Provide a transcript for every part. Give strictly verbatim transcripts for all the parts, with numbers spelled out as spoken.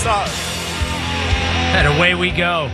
up? And away we go.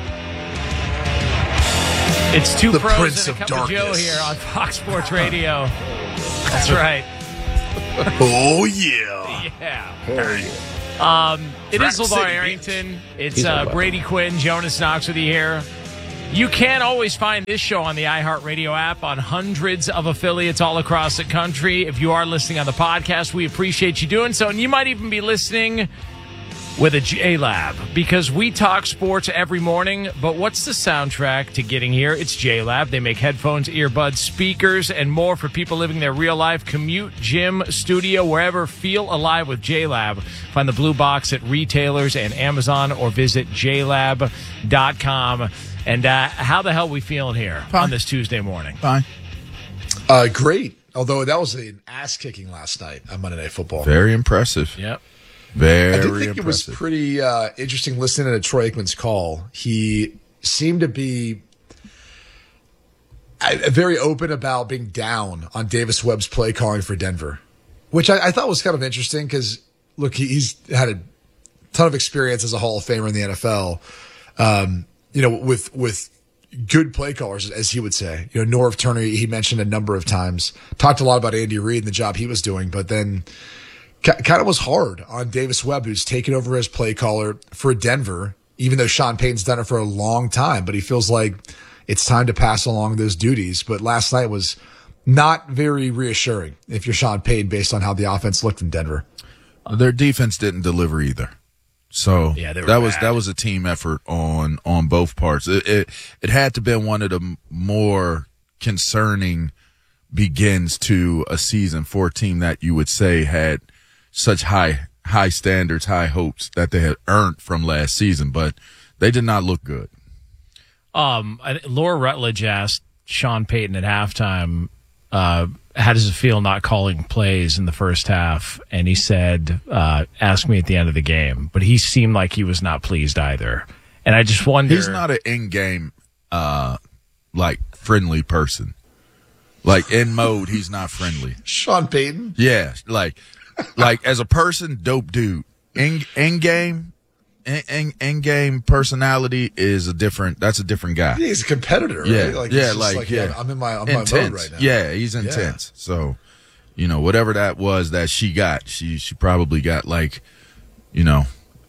It's two The pros Prince and a of cup of Joe Darkness. here on Fox Sports Radio. That's right. Oh, yeah. Yeah. Hey. Um, it Track is LeVar City, Arrington. It's He's uh, a Brady Quinn, Jonas Knox with you here. You can always find this show on the iHeartRadio app on hundreds of affiliates all across the country. If you are listening on the podcast, we appreciate you doing so. And you might even be listening with a J-Lab, because we talk sports every morning, but what's the soundtrack to getting here? It's J-Lab. They make headphones, earbuds, speakers, and more for people living their real life, commute, gym, studio, wherever. Feel alive with J-Lab. Find the blue box at retailers and Amazon, or visit j lab dot com. And uh, how the hell are we feeling here Fine. on this Tuesday morning? Fine. Uh, great. Although that was an ass-kicking last night on Monday Night Football. Very impressive. Yep. Very I did think impressive. it was pretty uh, interesting listening to Troy Aikman's call. He seemed to be uh, very open about being down on Davis Webb's play calling for Denver, which I, I thought was kind of interesting because, look, he, he's had a ton of experience as a Hall of Famer in the N F L, um, you know, with with good play callers, as he would say. You know, Norv Turner, he mentioned a number of times, talked a lot about Andy Reid and the job he was doing, but then kind of was hard on Davis Webb, who's taken over as play caller for Denver, even though Sean Payton's done it for a long time, but he feels like it's time to pass along those duties. But last night was not very reassuring if you're Sean Payton, based on how the offense looked in Denver. Their defense didn't deliver either. So Yeah, they were that was bad. that was a team effort on on both parts. It it, it had to been one of the more concerning begins to a season for a team that you would say had such high high standards, high hopes that they had earned from last season, but they did not look good. Um, I- Laura Rutledge asked Sean Payton at halftime, uh, how does it feel not calling plays in the first half? And he said, uh, ask me at the end of the game. But he seemed like he was not pleased either. And I just wonder. He's not an in-game, uh, like, friendly person. Like, in mode, he's not friendly. Sean Payton? Yeah, like, like as a person, dope dude. In in game, in, in, in game personality is a different. That's a different guy. Yeah, he's a competitor, right? Yeah, Like, yeah, he's just like, yeah, yeah. I'm in my, I'm intense. my mode right now. Yeah, he's intense. So, you know, whatever that was that she got, she she probably got like, you know,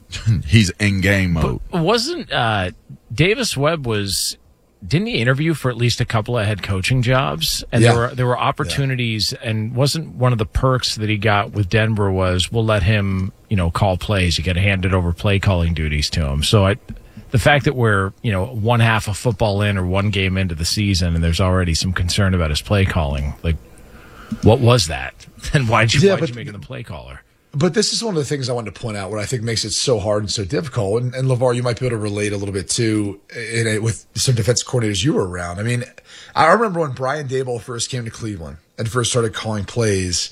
he's in game mode. Wasn't uh, Davis Webb was. Didn't he interview for at least a couple of head coaching jobs? And Yeah. there were there were opportunities, yeah. And wasn't one of the perks that he got with Denver was we'll let him, you know, call plays. You get handed over play calling duties to him. So I, the fact that we're, you know, one half of football in or one game into the season, and there's already some concern about his play calling, like, what was that? And why'd you Yeah, why'd but- you make him the play caller? But this is one of the things I wanted to point out, what I think makes it so hard and so difficult. And, and LeVar, you might be able to relate a little bit too, in a, with some defensive coordinators you were around. I mean, I remember when Brian Daboll first came to Cleveland and first started calling plays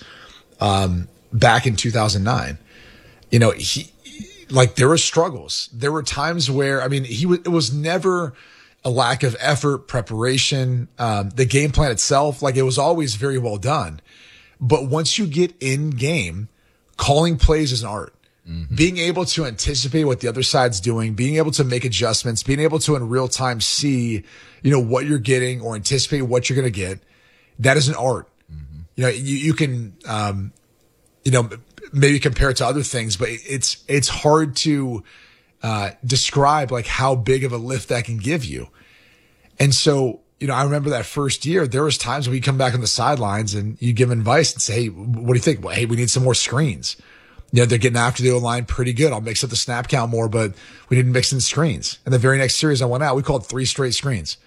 um, back in two thousand nine. You know, he like there were struggles. There were times where, I mean, he was, it was never a lack of effort, preparation, um, the game plan itself. Like, it was always very well done. But once you get in game, calling plays is an art. Mm-hmm. Being able to anticipate what the other side's doing, being able to make adjustments, being able to in real time see, you know, what you're getting or anticipate what you're going to get. That is an art. Mm-hmm. You know, you, you can, um, you know, maybe compare it to other things, but it's, it's hard to, uh, describe like how big of a lift that can give you. And so, you know, I remember that first year, there was times when we come back on the sidelines and you give advice and say, hey, what do you think? Well, hey, we need some more screens. You know, they're getting after the O-line pretty good. I'll mix up the snap count more, but we didn't mix in screens. And the very next series I went out, we called three straight screens.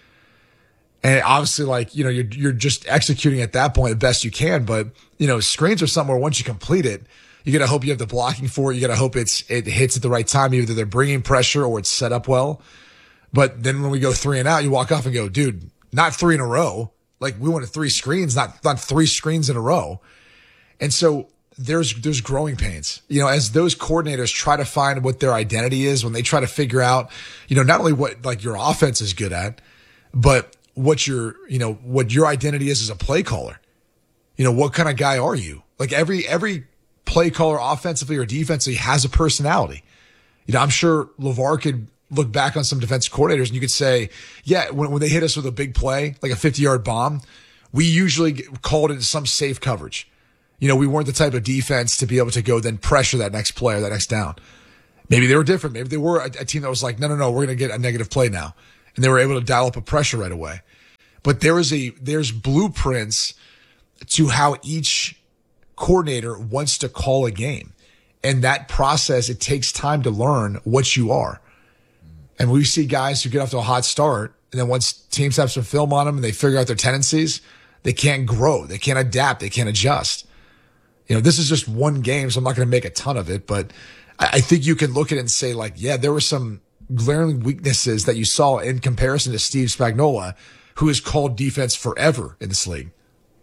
And obviously, like, you know, you're, you're just executing at that point the best you can. But, you know, screens are somewhere once you complete it, you got to hope you have the blocking for it. You got to hope it's, it hits at the right time. Either they're bringing pressure or it's set up well. But then when we go three and out, you walk off and go, dude, not three in a row. Like, we wanted three screens, not, not three screens in a row. And so there's, there's growing pains, you know, as those coordinators try to find what their identity is, when they try to figure out, you know, not only what like your offense is good at, but what your, you know, what your identity is as a play caller. You know, what kind of guy are you? Like, every, every play caller offensively or defensively has a personality. You know, I'm sure LeVar could look back on some defense coordinators and you could say, yeah, when, when they hit us with a big play, like a fifty-yard bomb, we usually get called into some safe coverage. You know, we weren't the type of defense to be able to go then pressure that next play or that next down. Maybe they were different. Maybe they were a, a team that was like, no, no, no, we're going to get a negative play now. And they were able to dial up a pressure right away. But there is a, there's blueprints to how each coordinator wants to call a game. And that process, it takes time to learn what you are. And we see guys who get off to a hot start, and then once teams have some film on them and they figure out their tendencies, they can't grow. They can't adapt. They can't adjust. You know, this is just one game, so I'm not going to make a ton of it. But I think you can look at it and say, like, yeah, there were some glaring weaknesses that you saw in comparison to Steve Spagnuolo, who has called defense forever in this league.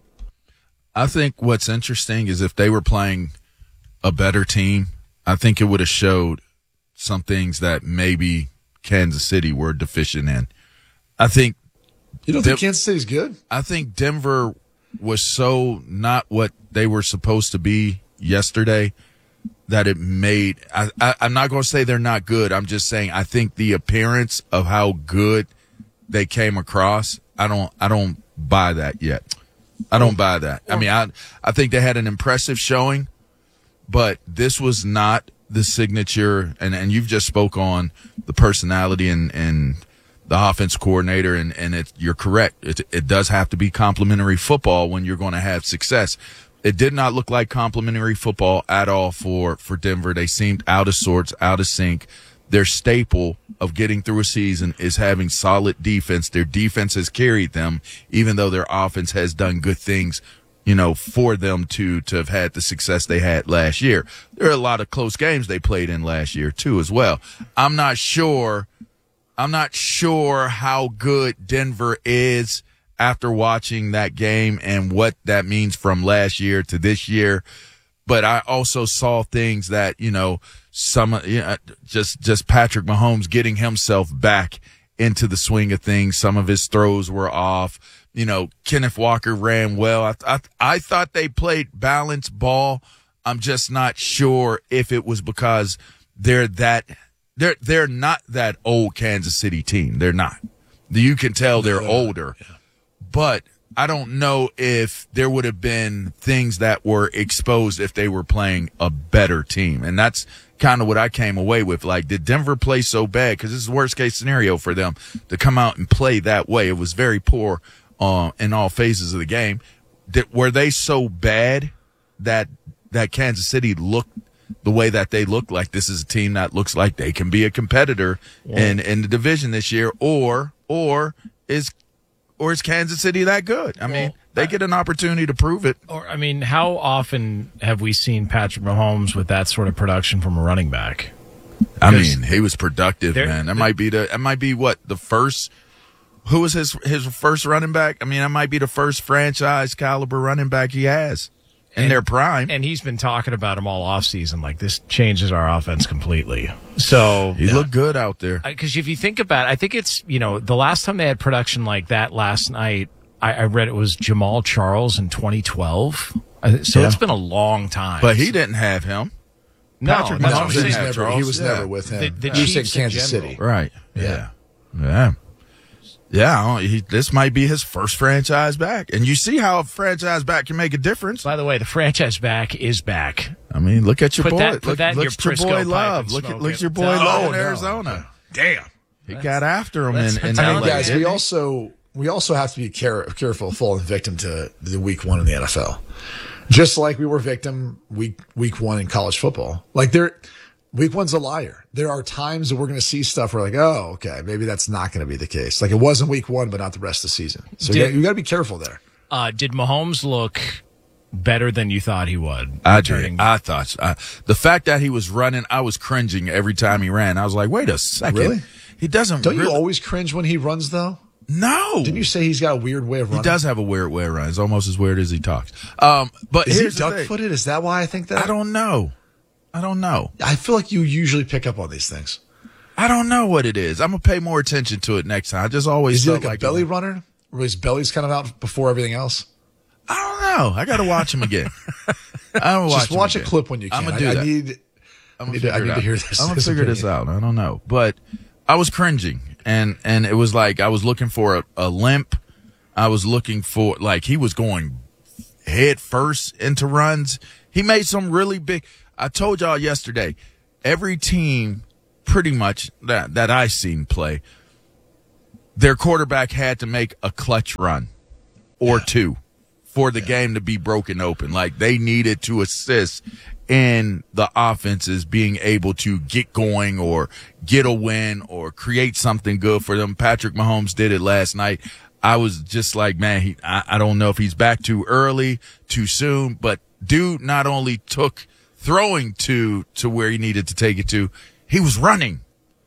I think what's interesting is if they were playing a better team, I think it would have showed some things that maybe Kansas City were deficient in. I think you don't De- think Kansas City's good? I think Denver was so not what they were supposed to be yesterday that it made I, I, I'm not going to say they're not good. I'm just saying I think the appearance of how good they came across, I don't I don't buy that yet. I don't buy that. I mean, I I think they had an impressive showing, but this was not the signature, and, and you've just spoke on the personality and, and the offense coordinator, and, and it, you're correct. It, it does have to be complimentary football when you're going to have success. It did not look like complimentary football at all for, for Denver. They seemed out of sorts, out of sync. Their staple of getting through a season is having solid defense. Their defense has carried them, even though their offense has done good things, you know, for them to, to have had the success they had last year. There are a lot of close games they played in last year too, as well. I'm not sure, I'm not sure how good Denver is after watching that game and what that means from last year to this year. But I also saw things that, you know, some, you know, just, just Patrick Mahomes getting himself back into the swing of things. Some of his throws were off. You know, Kenneth Walker ran well. I, I, I thought they played balanced ball. I'm just not sure if it was because they're that, they're, they're not that old Kansas City team. They're not. You can tell they're older, yeah. But I don't know if there would have been things that were exposed if they were playing a better team. And that's kind of what I came away with. Like, did Denver play so bad? Because this is the worst case scenario for them to come out and play that way. It was very poor uh, in all phases of the game. Did, were they so bad that that Kansas City looked the way that they looked like this is a team that looks like they can be a competitor yeah. in, in the division this year? Or or is Or is Kansas City that good? I mean, well, they get an opportunity to prove it. Or, I mean, how often have we seen Patrick Mahomes with that sort of production from a running back? I mean, he was productive, man. That might be the, that might be what, the first, who was his, his first running back? I mean, that might be the first franchise caliber running back he has in and, their prime. And he's been talking about him all offseason, like this changes our offense completely. So he yeah. looked good out there. Because if you think about it, I think it's, you know, the last time they had production like that last night, I, I read it was Jamal Charles in twenty twelve. So yeah. It's been a long time. But he didn't have him. No, Patrick no, Mahomes he, was didn't have never, he was yeah. never with him. The, the you said Chiefs Kansas City. Right. Yeah. Yeah. yeah. Yeah, he, this might be his first franchise back. And you see how a franchise back can make a difference. By the way, the franchise back is back. I mean, look at your put boy. That, put look that in look your at your boy Love. Look at, look at your boy Love oh, in no. Arizona. Damn. He that's, got after him in, in I L A. mean, guys, we also, we also have to be care, careful of falling victim to the week one in the N F L. Just like we were victim week week one in college football. Like there, week one's a liar. There are times that we're going to see stuff where like, oh, okay, maybe that's not going to be the case. Like it wasn't week one, but not the rest of the season. So did, you got to be careful there. Uh, did Mahomes look better than you thought he would? I did. I thought uh, the fact that he was running, I was cringing every time he ran. I was like, wait a second. Really? He doesn't. Don't really... you always cringe when he runs though? No. Didn't you say he's got a weird way of running? He does have a weird way of running. It's almost as weird as he talks. Um, but is here's he duck-footed? Is that why I think that? I don't know. I don't know. I feel like you usually pick up on these things. I don't know what it is. I'm gonna pay more attention to it next time. I just always is he like a like belly it. runner, where his belly's kind of out before everything else? I don't know. I got to watch him again. I don't watch Just him watch again. a clip when you can. I'm gonna do I, that. I need I'm I need, gonna to, I need figure to it hear out. this. I'm gonna this figure this opinion. out. I don't know, but I was cringing, and and it was like I was looking for a, a limp. I was looking for like he was going head first into runs. He made some really big. I told y'all yesterday, every team pretty much that that I seen play, their quarterback had to make a clutch run or yeah. two for the yeah. game to be broken open. Like they needed to assist in the offenses being able to get going or get a win or create something good for them. Patrick Mahomes did it last night. I was just like, man, he, I, I don't know if he's back too early, too soon, but dude not only took throwing to, to where he needed to take it to, he was running.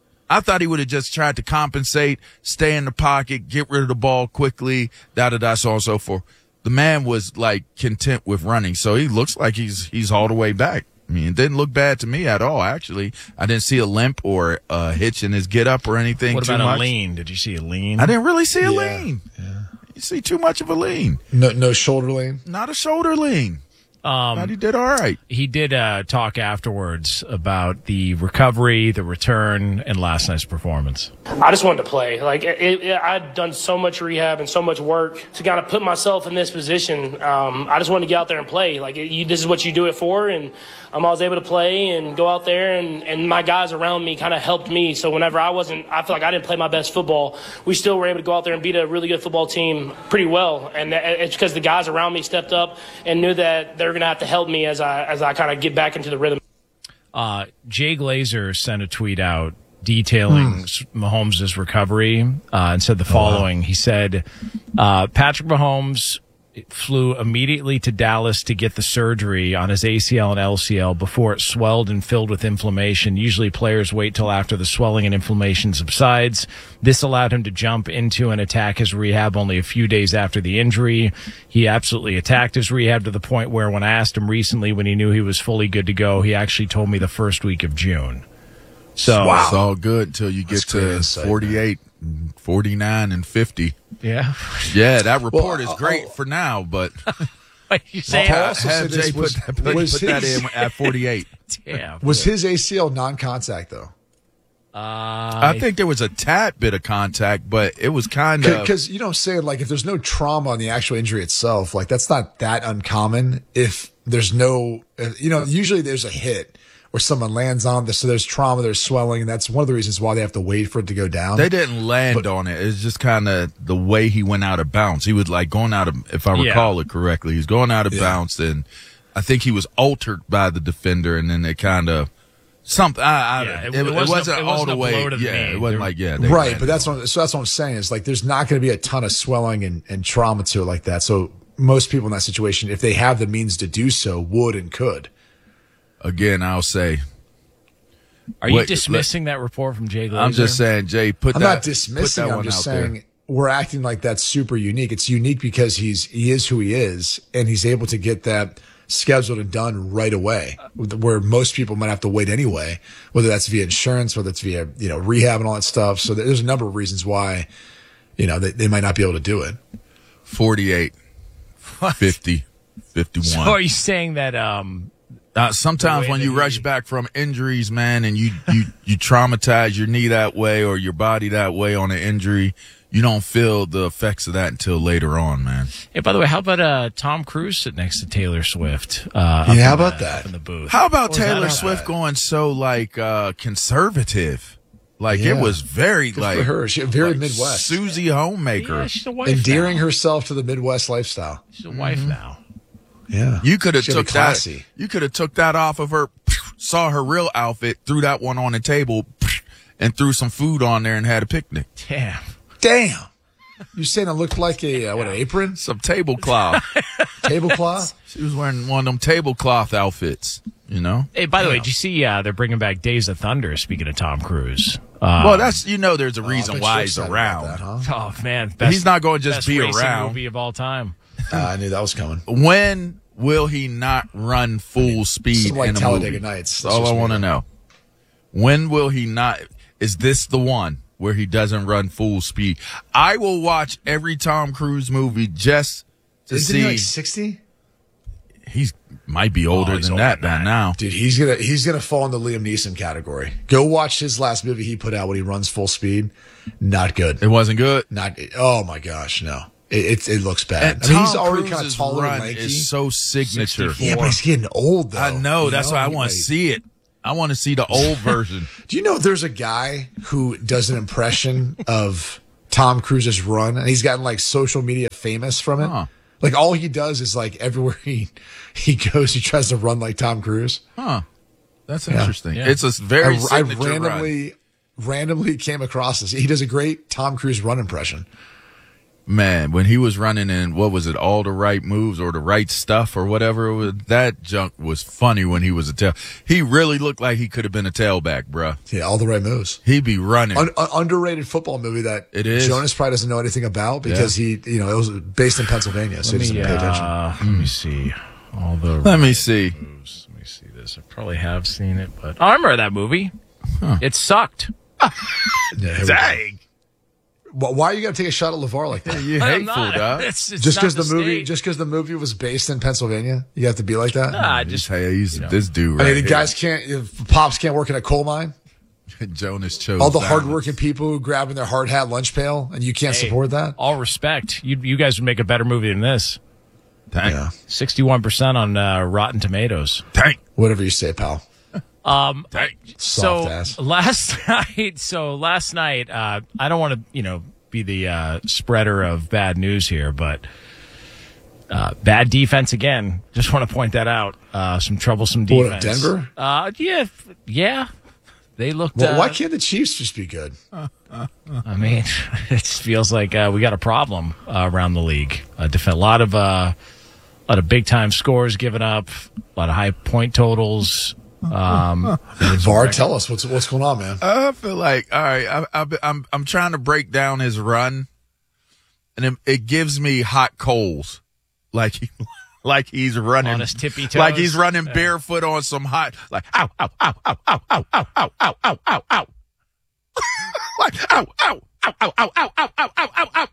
I thought he would have just tried to compensate, stay in the pocket, get rid of the ball quickly, da-da-da, so on and so forth. The man was like content with running, so he looks like he's he's all the way back. I mean, it didn't look bad to me at all, actually. I didn't see a limp or a hitch in his get up or anything. What too about much. a lean? Did you see a lean? I didn't really see a Yeah. lean. Yeah. You see too much of a lean. No, no shoulder lean. Not a shoulder lean. Um, Thought he did all right. He did uh, talk afterwards about the recovery, the return, and last night's performance. I just wanted to play. Like it, it, I'd done so much rehab and so much work to kind of put myself in this position. Um, I just wanted to get out there and play. Like it, you, this is what you do it for, and um, I was able to play and go out there, and, and my guys around me kind of helped me. So whenever I wasn't, I feel like I didn't play my best football, we still were able to go out there and beat a really good football team pretty well. And it's because the guys around me stepped up and knew that they're going to have to help me as I as I kind of get back into the rhythm. Uh, Jay Glazer sent a tweet out detailing hmm. Mahomes' recovery uh, and said the following. Oh, wow. He said, uh, Patrick Mahomes flew immediately to Dallas to get the surgery on his A C L and L C L before it swelled and filled with inflammation. Usually players wait till after the swelling and inflammation subsides. This allowed him to jump into and attack his rehab only a few days after the injury. He absolutely attacked his rehab to the point where when I asked him recently when he knew he was fully good to go, he actually told me the first week of June. So wow. It's all good until you That's get to insight, forty-eight, man. forty-nine, and fifty. Yeah. Yeah, that report well, is great uh, for now, but What you saying? Well, have, also have said Jay this was- put, put, was put that his- in at forty-eight. Yeah. Was his A C L non-contact though? Uh, I think there was a tad bit of contact, but it was kind of Because you know, what I'm saying, like if there's no trauma on the actual injury itself, like that's not that uncommon. If there's no, you know, usually there's a hit or someone lands on this, so there's trauma, there's swelling, and that's one of the reasons why they have to wait for it to go down. they didn't land But- on it. It's just kind of the way he went out of bounds. He was like going out of, if I recall Yeah. it correctly, he's going out of Yeah. bounds, and I think he was altered by the defender, and then it kind of something. I, I, Yeah, it, it- it it wasn't, wasn't a- it all wasn't the a way. blow to the Yeah, knee. it wasn't There- like yeah, they Right, landed but that's on what, so that's what I'm saying is like there's not going to be a ton of swelling and, and trauma to it like that. So most people in that situation, if they have the means to do so, would and could. it. Again, I'll say. Are you Wait, dismissing that report from Jay Glazer? I'm just saying, Jay. Put I'm that. not dismissing. Put that I'm one just out there. saying we're acting like that's super unique. It's unique because he's he is who he is, and he's able to get that scheduled and done right away. Where most people might have to wait anyway, whether that's via insurance, whether it's via you know rehab and all that stuff. So there's a number of reasons why you know they, they might not be able to do it. forty-eight, fifty, fifty-one. So are you saying that um, Uh, sometimes The way when that you he- rush back from injuries, man, and you, you, you traumatize your knee that way or your body that way on an injury, you don't feel the effects of that until later on, man. Hey, by the way, how about uh, Tom Cruise sitting next to Taylor Swift? Uh, up Yeah, in how about the- that? up in the booth? How about What was that Taylor about? Swift going so like uh, conservative? Like Yeah. it was very Good like for her. She very like Midwest, Susie Homemaker. Yeah, she's a wife endearing now. herself to the Midwest lifestyle. She's a wife now. Yeah, You could have She gotta be took that. classy. You could have took that off of her. Saw her real outfit, threw that one on the table, and threw some food on there and had a picnic. Damn. Damn. You saying it looked like a uh, what an apron, Some tablecloth. tablecloth? She was wearing one of them tablecloth outfits, you know? Hey, by the way, did you see uh, they're bringing back Days of Thunder, speaking of Tom Cruise? Uh, Well, that's, you know, there's a Oh, I reason bet why you're he's excited around. about that, huh? oh, man. Best, He's not going to just best be racing around. movie of all time. Uh, I knew that was coming. When will he not run full speed Something like in a Talladega movie? Nights. That's all I want to know. When will he not? Is this the one where he doesn't run full speed? I will watch every Tom Cruise movie just to Isn't see. he like sixty? he's might be older Oh, he's than older that than by that. now. Dude, he's gonna he's gonna fall in the Liam Neeson category. Go watch his last movie he put out when he runs full speed. Not good. It wasn't good. Not. Oh my gosh, no. It it, it looks bad. And I mean, Tom he's already kind of Cruise's taller and run lanky. is so signature. Yeah, but he's getting old though. I know. You That's why I He want to might- see it. I want to see the old version. Do you know there's a guy who does an impression of Tom Cruise's run, and he's gotten like social media famous from it? Huh. Like all he does is like everywhere he he goes, he tries to run like Tom Cruise. Huh. That's interesting. Yeah. It's a very I, I signature run. randomly randomly came across this. He does a great Tom Cruise run impression. Man, when he was running in, what was it, all the right moves or the right stuff or whatever, it was, that junk was funny when he was a tail. He really looked like he could have been a tailback, bruh. Yeah, all the right moves. He'd be running. Un- un- underrated football movie that It is. Jonas probably doesn't know anything about because he, you know, it was based in Pennsylvania, so he doesn't Let me, pay attention. uh, let me see. All the Let me see. moves. Let me see this. I probably have seen it, but oh, I remember that movie. It sucked. Yeah, here we go. Dang. Wh- Why are you gonna take a shot at LeVar like that? You I'm hateful, not. dog. It's, it's Just not because the movie, state. just because the movie was based in Pennsylvania, you have to be like that. Nah, I Just just hey, he's this dude I right mean, the guys can't, if pops can't work in a coal mine. here. Jonas chose All the violence. hardworking people who grab in their hard hat lunch pail, and you can't Hey. support that. all respect. You you guys would make a better movie than this. Dang. Yeah, Sixty-one percent on uh, Rotten Tomatoes. Dang. whatever you say, pal. Um, Dang. Soft so ass. last night, so last night, uh, I don't want to, you know, be the uh, spreader of bad news here, but uh, bad defense again. Just want to point that out. Uh, some troublesome What, defense. Denver? Uh, yeah, f- yeah. They looked. Well, uh, why can't the Chiefs just be good? I mean, it feels like uh, we got a problem uh, around the league. A def- a lot of uh, a lot of big time scores given up. A lot of high point totals. Um, VAR, tell us what's what's going on, man. I feel like all right. I, I, I'm I'm trying to break down his run, and it, it gives me hot coals, like he, like he's running On his tippy toes? like he's running Yeah. barefoot on some hot, like ow ow ow ow ow ow ow ow ow ow ow ow, like ow ow ow ow ow ow ow ow ow ow ow.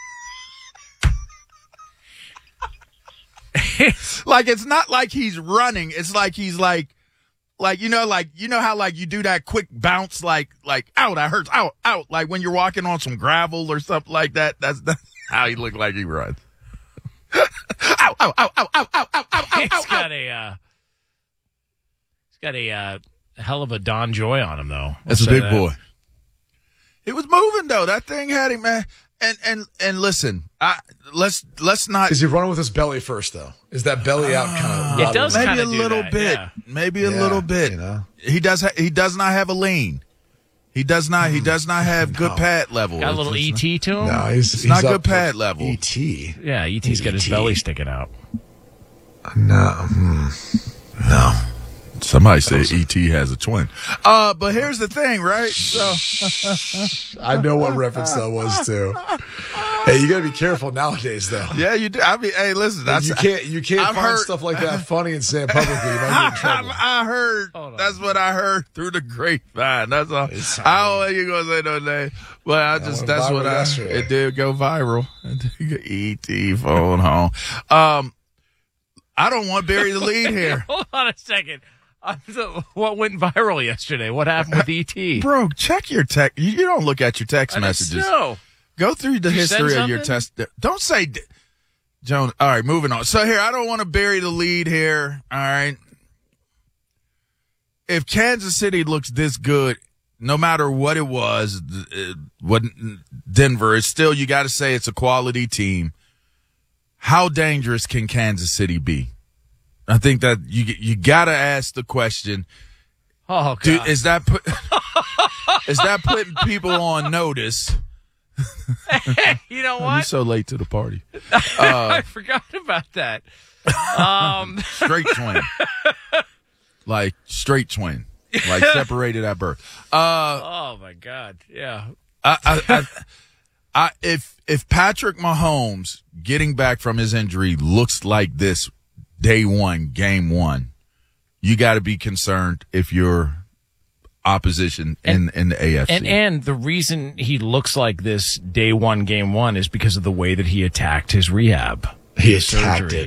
Like it's not like he's running. It's like he's like. Like, you know, like, you know how, like, you do that quick bounce, like, like, ow, that hurts, out, out, like when you're walking on some gravel or something like that. That's, that's how he looked like he runs. ow, ow, ow, ow, ow, ow, ow, ow, ow, He's ow, got a uh, he's got a uh, hell of a Don Joy on him, though. That's a I'll say big that. boy. He was moving, though. That thing had him, man. And, and, and listen, I, let's, let's not. Is he running with his belly first, though? Is that belly out kind of? It does Maybe kinda a do little that, bit. yeah. Maybe a Yeah, little bit. you know? He does. Ha- he does not have a lean. He does not. He does not have good No. pad level. Got a little It's- E T to him. No, he's, It's he's not up good pad for level. E T. Yeah, E T's got his E T. belly sticking out. No, hmm. no. Somebody say E T has a twin. Uh, but here's the thing, right? So I know what reference that was too. Hey, you gotta be careful nowadays, though. yeah, you do. I mean, hey, listen, that's you can't you can't I've find heard- stuff like that funny and say it publicly. You might get in trouble. I, I heard. Hold on. That's what I heard through the grapevine. That's all. It's- I don't know you gonna say no name, but I just went that's viral what I. yesterday. It did go viral. E T phone home. Um, I don't want to bury the lead here, Hold on a second. I'm so- what went viral yesterday? What happened with E T? bro. Check your text. You, you don't look at your text I didn't messages. know. Go through the Did you send history of your something? test. Don't say, d- Joan. All right, moving on. So here, I don't want to bury the lead here. All right. If Kansas City looks this good, no matter what it was, uh, what Denver is still, you got to say it's a quality team. How dangerous can Kansas City be? I think that you you got to ask the question. Oh, God. Dude, is that put, is that putting people on notice? you know You're what? so late to the party. I forgot about that. Um, Straight twin. Like straight twin. Like separated at birth. Uh oh, my God. Yeah. I, I, I, I if if Patrick Mahomes getting back from his injury looks like this day one, game one, you gotta be concerned if you're opposition in, in the A F C. And and the reason he looks like this day one, game one is because of the way that he attacked his rehab. He his attacked surgery. it.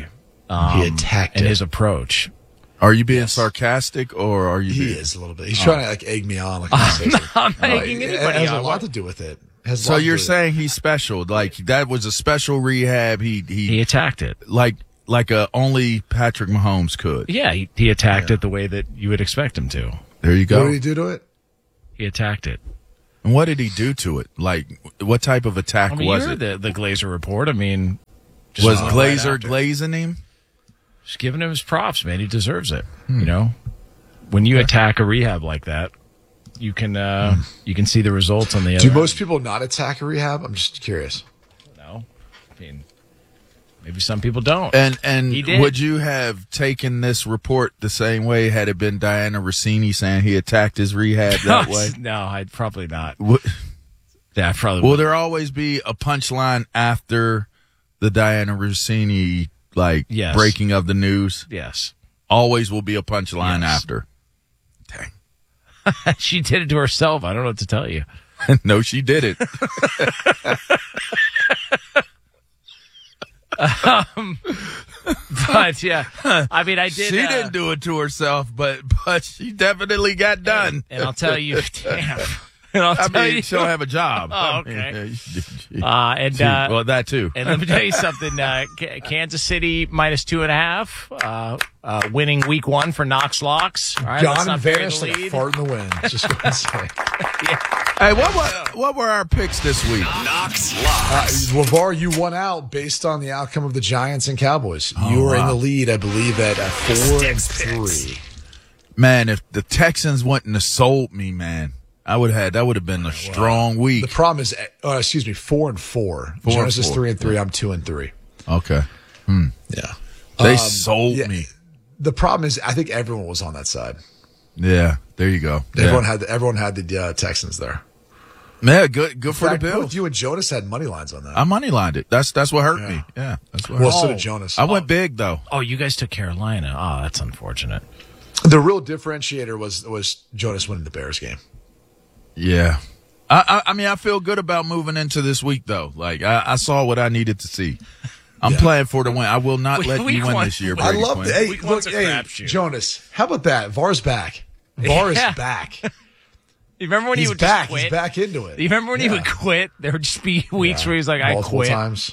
um, He attacked and it. his approach. Are you being sarcastic or are you? He being, is a little bit. He's trying to like egg me on. Like I'm I'm not egging It anybody has on. a lot to do with it. It has a So lot to you're do with it. saying he's special? Like that was a special rehab. He he, He attacked it. like like a only Patrick Mahomes could. Yeah, he, he attacked it the way that you would expect him to. There you What go. did he do to it? He attacked it. And what did he do to it? Like what type of attack I mean, was you heard it? the, the Glazer report. I mean, just Was right Glazer after. glazing him? Just giving him his props, man. He deserves it. You know, when you attack a rehab like that, you can uh, you can see the results on the other. Do end. most people not attack a rehab? I'm just curious. No, I mean, maybe some people don't. And and He did. would you have taken this report the same way had it been Diana Rossini saying he attacked his rehab that way? No, I'd probably not. Would- Yeah, I probably. Will would. there always be a punchline after the Diana Rossini like Yes. breaking of the news? Yes, Always will be a punchline Yes. after. Dang. she did it to herself. I don't know what to tell you. No, she did it. But yeah, I mean, I did. she uh, didn't do it to herself, but but she definitely got done. And I'll tell you, damn. And I'll I tell mean, you, she'll have a job. Oh, I mean, okay. she- she- uh, and she- uh, well, that too. And let me tell you something. Uh, K- Kansas City minus two and a half, uh, uh, winning week one for Knox Locks. All right, let's Gone not and bury vanished the like a lead. fart in the wind. Just go and say. Hey, what were what were our picks this week? Knox Uh, Locks. LeVar, you won out based on the outcome of the Giants and Cowboys. Oh, you were in wow. the lead, I believe, at uh, four and Sticks picks. three. Man, if the Texans wouldn't have sold me, man, I would have had that would have been a strong week. The problem is, uh, excuse me, four and four. Four and Jonas is four. three and three. I'm two and three. Okay, Yeah. they Um, sold yeah. me. The problem is, I think everyone was on that side. Yeah, there you go. Everyone Yeah, had everyone had the uh, Texans there. yeah good, good In for fact, the both Bills. you and Jonas had money lines on that. I money lined it. That's that's what hurt Yeah. me. Yeah, that's what. well, hurt. so Oh. did Jonas. I went big though. Oh, you guys took Carolina. Oh, that's unfortunate. The real differentiator was was Jonas winning the Bears game. Yeah. I, I I mean I feel good about moving into this week though. Like I, I saw what I needed to see. I'm Yeah. playing for the win. I will not Week- let week you win one- this year, week- I Brady love Quinn. the hey, Week look, one's a hey crapshoot. Jonas. How about that? Var's back. Var Yeah. is back. You remember when he He's would back. just quit? He's back into it. You remember when he Yeah. would quit? There would just be weeks where he's like, "I Multiple quit." times.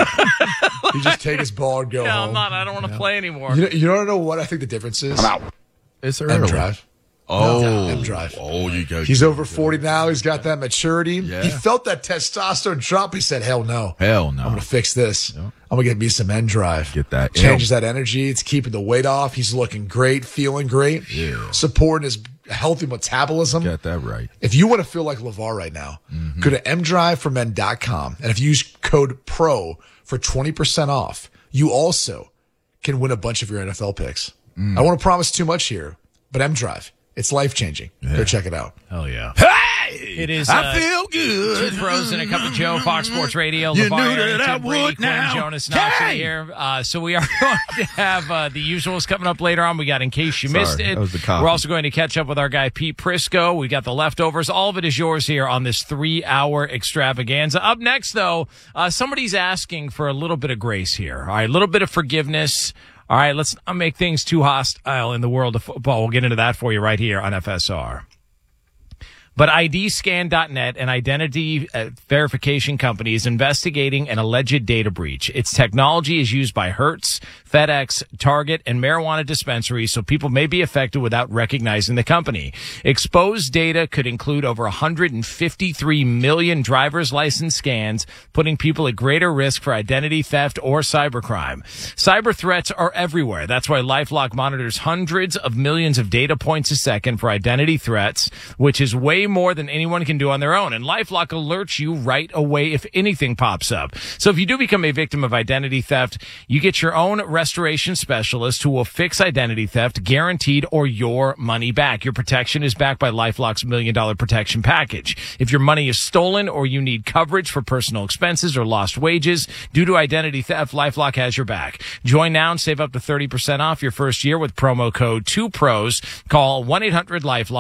He just take his ball and go No, home. I'm not. I don't want to play anymore. You know, you don't know what I think the difference is? It's M early. drive. Oh, M drive. Oh, you go. He's over forty now. He's got that maturity. Yeah. He felt that testosterone drop. He said, hell no. Hell no. I'm going to fix this. I'm going to get me some end drive. Get that. Changes that energy. It's keeping the weight off. He's looking great, feeling great. Yeah. Supporting his healthy metabolism. Got that right. If you want to feel like LeVar right now, Mm-hmm. go to m drive for men dot com. And if you use code PRO for twenty percent off, you also can win a bunch of your N F L picks. Mm. I don't want to promise too much here, but M-Drive, it's life-changing. Go check it out. Hell yeah. Hey, It is, I uh, feel good. Two pros and a cup of Joe, Fox Sports Radio. You LeVar knew that Arrington, I Brady would Quinn, now. Jonas Knox Hey! here. Uh, so we are going to have uh, the usuals coming up later on. We got In Case You Sorry, Missed It. that was the coffee. We're also going to catch up with our guy Pete Prisco. We got the leftovers. All of it is yours here on this three-hour extravaganza. Up next, though, uh, somebody's asking for a little bit of grace here. All right, a little bit of forgiveness. All right, let's not make things too hostile in the world of football. We'll get into that for you right here on F S R. But I D scan dot net, an identity uh, verification company, is investigating an alleged data breach. Its technology is used by Hertz, FedEx, Target, and marijuana dispensaries, so people may be affected without recognizing the company. Exposed data could include over one hundred fifty-three million driver's license scans, putting people at greater risk for identity theft or cybercrime. Cyber threats are everywhere. That's why LifeLock monitors hundreds of millions of data points a second for identity threats, which is way more than anyone can do on their own. And LifeLock alerts you right away if anything pops up. So if you do become a victim of identity theft, you get your own restoration specialist who will fix identity theft, guaranteed, or your money back. Your protection is backed by LifeLock's Million Dollar Protection Package. If your money is stolen or you need coverage for personal expenses or lost wages due to identity theft, LifeLock has your back. Join now and save up to thirty percent off your first year with promo code two pros. Call one eight hundred LifeLock.